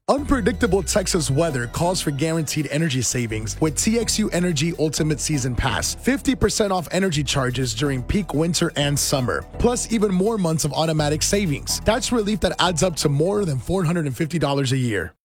Unpredictable Texas weather calls for guaranteed energy savings with TXU Energy Ultimate Season Pass. 50% off energy charges during peak winter and summer, plus even more months of automatic savings. That's relief that adds up to more than $450 a year.